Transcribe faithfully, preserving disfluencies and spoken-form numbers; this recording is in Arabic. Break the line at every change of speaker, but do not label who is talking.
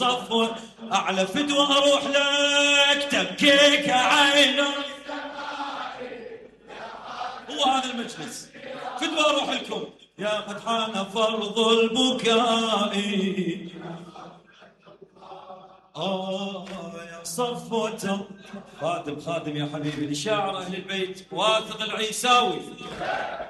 صفوة أعلى فدوة أروح لك تبكيك عيني. هو هذا المجلس فدوة أروح لكم يا قد حان فرض البكاء. آه يا صفوة. خادم خادم يا حبيبي لشاعر أهل البيت واثق العيساوي.